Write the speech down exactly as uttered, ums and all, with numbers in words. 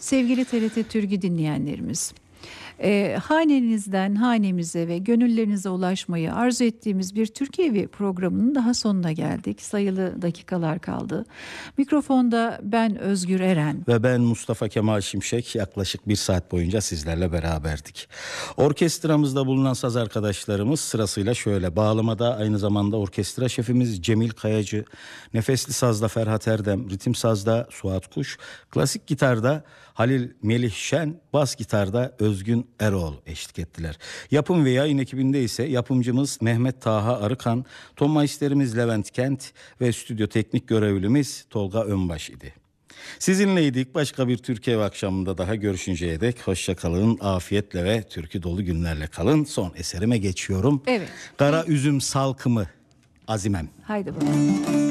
Sevgili T R T Türkü dinleyenlerimiz, e, hanenizden hanemize ve gönüllerinize ulaşmayı arzu ettiğimiz bir Türkiye Evi programının daha sonuna geldik. Sayılı dakikalar kaldı. Mikrofonda ben Özgür Eren. Ve ben Mustafa Kemal Şimşek, yaklaşık bir saat boyunca sizlerle beraberdik. Orkestramızda bulunan saz arkadaşlarımız sırasıyla şöyle: bağlamada aynı zamanda orkestra şefimiz Cemil Kayacı, nefesli sazda Ferhat Erdem, ritim sazda Suat Kuş, klasik gitarda Halil Melih Şen, bas gitarda Özgün Eroğlu eşlik ettiler. Yapım ve yayın ekibinde ise yapımcımız Mehmet Taha Arıkan, ton maisterimiz Levent Kent ve stüdyo teknik görevlimiz Tolga Önbaş idi. Sizinleydik. Başka bir Türkiye Evi akşamında daha görüşünceye dek hoşça kalın, afiyetle ve türkü dolu günlerle kalın. Son eserime geçiyorum. Evet. Kara Üzüm Salkımı, Azimem. Haydi bakalım.